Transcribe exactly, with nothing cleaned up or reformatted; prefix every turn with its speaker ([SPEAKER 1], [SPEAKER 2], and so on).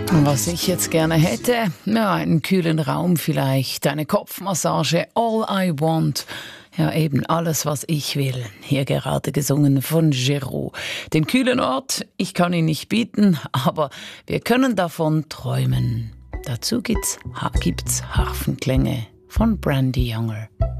[SPEAKER 1] Was ich jetzt gerne hätte, ja, einen kühlen Raum vielleicht, eine Kopfmassage, all I want. Ja, eben alles, was ich will. Hier gerade gesungen von Giraud. Den kühlen Ort, ich kann ihn nicht bieten, aber wir können davon träumen. Dazu gibt's, gibt's Harfenklänge von Brandy Younger.